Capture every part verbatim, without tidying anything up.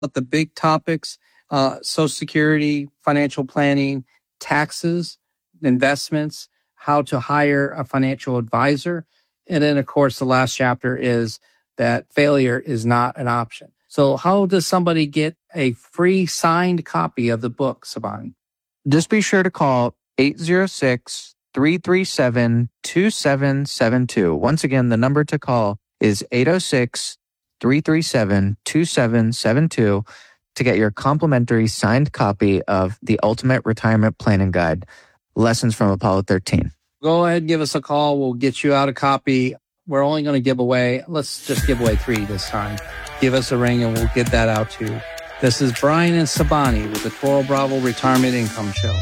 But the big topics, uh, Social Security, financial planning, taxes, investments, how to hire a financial advisor. And then, of course, the last chapter is that failure is not an option. So how does somebody get a free signed copy of the book, Sabani? Just be sure to call eight zero six, three three seven, two seven seven two. Once again, the number to call is eight zero six, three three seven, two seven seven two to get your complimentary signed copy of The Ultimate Retirement Planning Guide, Lessons from Apollo thirteen. Go ahead and give us a call. We'll get you out a copy. We're only going to give away, let's just give away three this time. Give us a ring and we'll get that out too. This is Brian and Sabani with the Toro Bravo Retirement Income Show.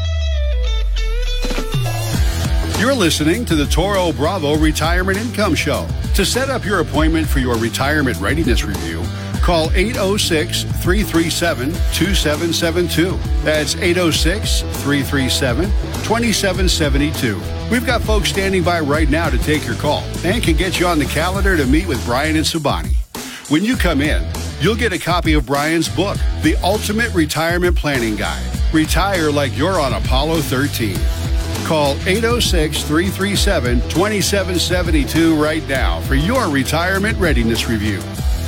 You're listening to the Toro Bravo Retirement Income Show. To set up your appointment for your retirement readiness review, call eight zero six, three three seven, two seven seven two. That's eight zero six, three three seven, two seven seven two. We've got folks standing by right now to take your call and can get you on the calendar to meet with Brian and Sabani. When you come in, you'll get a copy of Brian's book, The Ultimate Retirement Planning Guide. Retire like you're on Apollo thirteen. Call eight zero six, three three seven, two seven seven two right now for your retirement readiness review.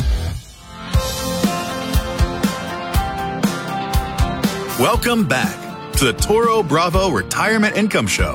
Welcome back to the Toro Bravo Retirement Income Show.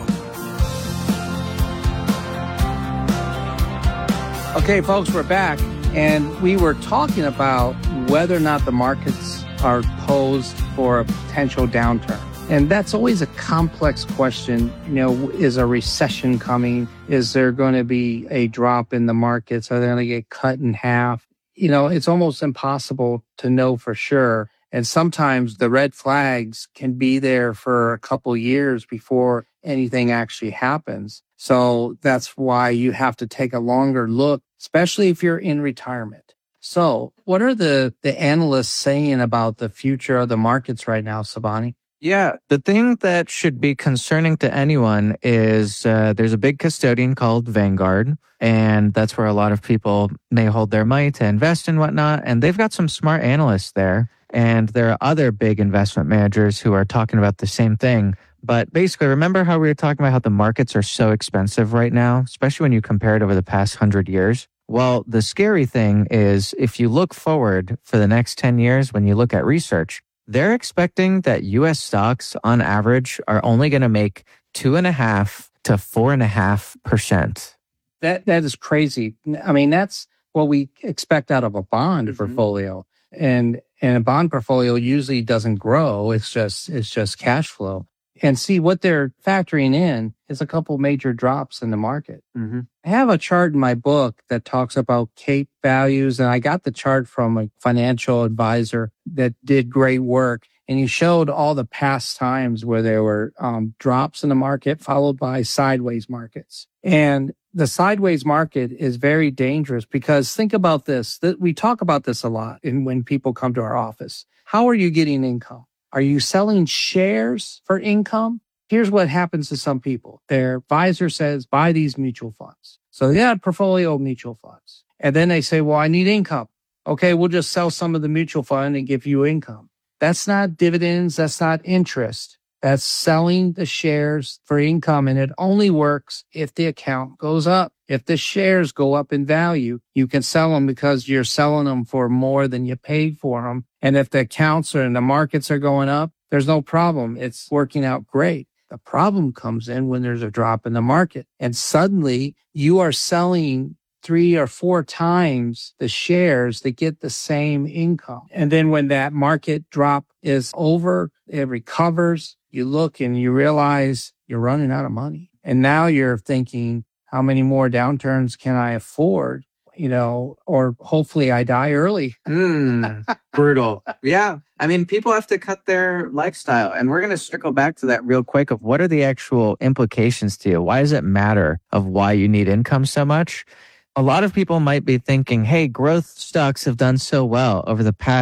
Okay, folks, we're back. And we were talking about whether or not the markets are posed for a potential downturn. And that's always a complex question. You know, is a recession coming? Is there going to be a drop in the markets? Are they going to get cut in half? You know, it's almost impossible to know for sure. And sometimes the red flags can be there for a couple years before anything actually happens. So that's why you have to take a longer look, especially if you're in retirement. So what are the, the analysts saying about the future of the markets right now, Sabani? Yeah, the thing that should be concerning to anyone is uh, there's a big custodian called Vanguard, and that's where a lot of people may hold their money to invest and whatnot. And they've got some smart analysts there. And there are other big investment managers who are talking about the same thing. But basically, remember how we were talking about how the markets are so expensive right now, especially when you compare it over the past hundred years? Well, the scary thing is if you look forward for the next ten years, when you look at research, they're expecting that U S stocks on average are only going to make two and a half to four and a half percent. That, that is crazy. I mean, that's what we expect out of a bond Mm-hmm. portfolio. And, and a bond portfolio usually doesn't grow. It's just, it's just cash flow. And see, what they're factoring in is a couple major drops in the market. Mm-hmm. I have a chart in my book that talks about CAPE values, and I got the chart from a financial advisor that did great work. And he showed all the past times where there were um, drops in the market followed by sideways markets. And the sideways market is very dangerous because think about this. That we talk about this a lot in, when people come to our office. How are you getting income? Are you selling shares for income? Here's what happens to some people. Their advisor says, buy these mutual funds. So they had a portfolio of mutual funds. And then they say, well, I need income. Okay, we'll just sell some of the mutual fund and give you income. That's not dividends. That's not interest. That's selling the shares for income. And it only works if the account goes up. If the shares go up in value, you can sell them because you're selling them for more than you paid for them. And if the accounts are and the markets are going up, there's no problem. It's working out great. The problem comes in when there's a drop in the market and suddenly you are selling three or four times the shares to get the same income. And then when that market drop is over, it recovers. You look and you realize you're running out of money. And now you're thinking, how many more downturns can I afford? You know, or hopefully I die early. Mm, brutal. Yeah. I mean, people have to cut their lifestyle. And we're going to circle back to that real quick of what are the actual implications to you? Why does it matter of why you need income so much? A lot of people might be thinking, hey, growth stocks have done so well over the past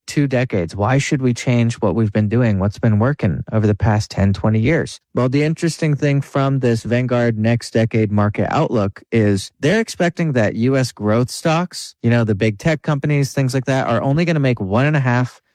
two decades. Why should we change what we've been doing? What's been working over the past ten, twenty years? Well, the interesting thing from this Vanguard next decade market outlook is they're expecting that U S growth stocks, you know, the big tech companies, things like that, are only going to make one and a half